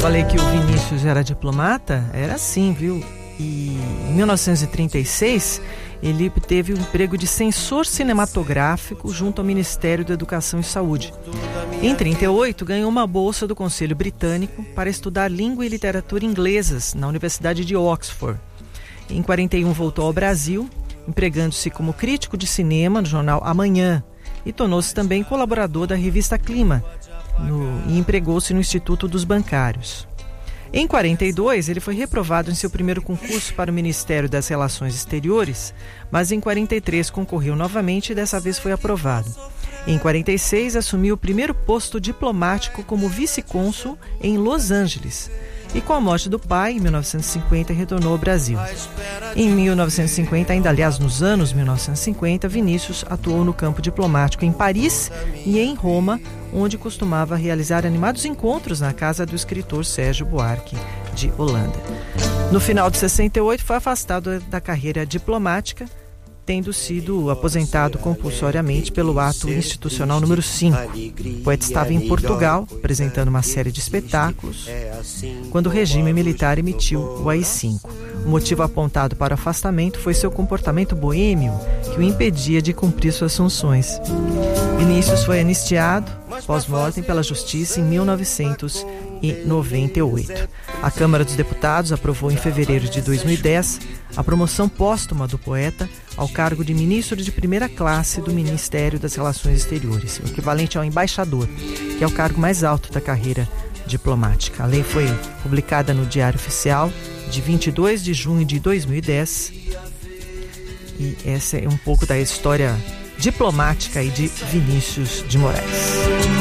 falei que o Vinícius era diplomata, era assim, viu? E em 1936 ele teve o emprego de censor cinematográfico junto ao Ministério da Educação e Saúde. Em 1938 ganhou uma bolsa do Conselho Britânico para estudar língua e literatura inglesas na Universidade de Oxford. Em 1941 voltou ao Brasil, empregando-se como crítico de cinema no jornal Amanhã, e tornou-se também colaborador da revista Clima e empregou-se no Instituto dos Bancários. Em 1942, ele foi reprovado em seu primeiro concurso para o Ministério das Relações Exteriores, mas em 1943 concorreu novamente e dessa vez foi aprovado. Em 1946, assumiu o primeiro posto diplomático como vice-cônsul em Los Angeles. E com a morte do pai, em 1950, retornou ao Brasil. Em 1950, nos anos 1950, Vinícius atuou no campo diplomático em Paris e em Roma, onde costumava realizar animados encontros na casa do escritor Sérgio Buarque de Holanda. No final de 68, foi afastado da carreira diplomática, tendo sido aposentado compulsoriamente pelo ato institucional número 5. O poeta estava em Portugal, apresentando uma série de espetáculos, quando o regime militar emitiu o AI-5. O motivo apontado para o afastamento foi seu comportamento boêmio, que o impedia de cumprir suas funções. Vinícius foi anistiado pós-mortem pela Justiça em 1998. A Câmara dos Deputados aprovou em fevereiro de 2010 a promoção póstuma do poeta ao cargo de ministro de primeira classe do Ministério das Relações Exteriores, o equivalente ao embaixador, que é o cargo mais alto da carreira diplomática. A lei foi publicada no Diário Oficial de 22 de junho de 2010 e essa é um pouco da história diplomática aí de Vinícius de Moraes.